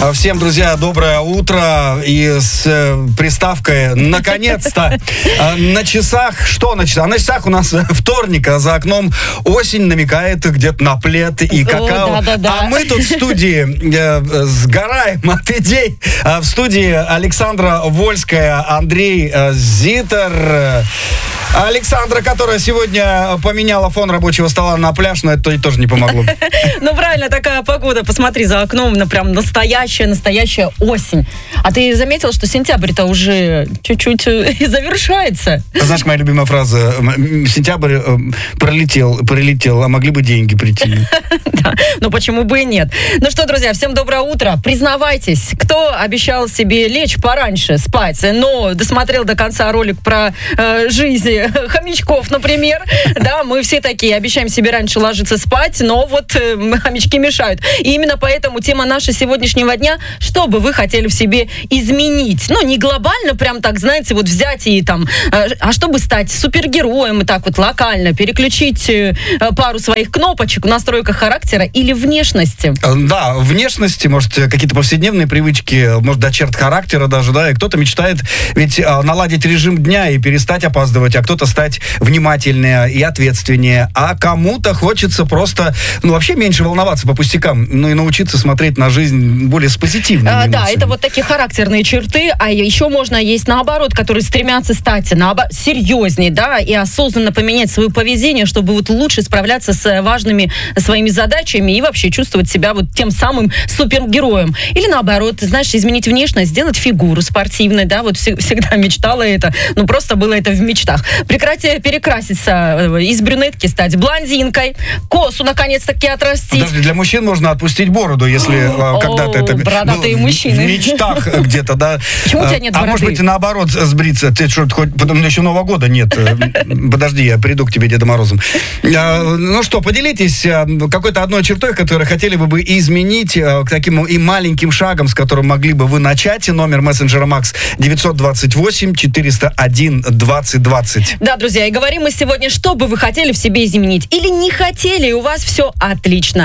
Всем, друзья, доброе утро. И с приставкой наконец-то на часах. Что на часах? На часах у нас вторник, а за окном осень намекает где-то на плед и какао. Да. А мы тут в студии сгораем от идей. В студии Александра Вольская, Андрей Зитер. Александра, которая сегодня поменяла фон рабочего стола на пляж, но это тоже не помогло. Ну, правильно, такая погода. Посмотри, за окном, прям настоящая осень. А ты заметил, что сентябрь-то уже чуть-чуть завершается? Знаешь, моя любимая фраза: сентябрь пролетел, а могли бы деньги прийти. Да, ну почему бы и нет. Ну что, друзья, всем доброе утро. Признавайтесь, кто обещал себе лечь пораньше, спать, но досмотрел до конца ролик про жизнь хомячков, например. Да, мы все такие, обещаем себе раньше ложиться спать, но вот хомячки мешают. И именно поэтому тема нашего сегодняшнего дня: что бы вы хотели в себе изменить? Ну, не глобально, прям так, знаете, вот взять и там, а чтобы стать супергероем и так вот локально переключить пару своих кнопочек в настройках характера или внешности? Да, внешности, может, какие-то повседневные привычки, может, до черт характера даже, да, и кто-то мечтает ведь наладить режим дня и перестать опаздывать, а кто-то стать внимательнее и ответственнее, а кому-то хочется просто, вообще меньше волноваться по пустякам, и научиться смотреть на жизнь более с позитивными эмоциями. Да, это вот такие характерные черты, а еще можно есть наоборот, которые стремятся стать серьезнее, да, и осознанно поменять свое поведение, чтобы вот лучше справляться с важными своими задачами и вообще чувствовать себя вот тем самым супергероем. Или наоборот, знаешь, изменить внешность, сделать фигуру спортивной, да, вот всегда мечтала это, просто было это в мечтах. Прекратить перекраситься, из брюнетки стать блондинкой, косу наконец-таки отрастить. Даже для мужчин можно отпустить бороду, если когда-то это бородатые было мужчины. в мечтах где-то, да. Почему у тебя нет бороды? А может быть, и наоборот сбриться. Ты что, потом еще Нового года нет. Подожди, я приду к тебе Дедом Морозом. Ну что, поделитесь какой-то одной чертой, которую хотели бы изменить, к таким и маленьким шагам, с которым могли бы вы начать. Номер мессенджера Макс 928-401-2020. Да, друзья, и говорим мы сегодня, что бы вы хотели в себе изменить или не хотели, и у вас все отлично.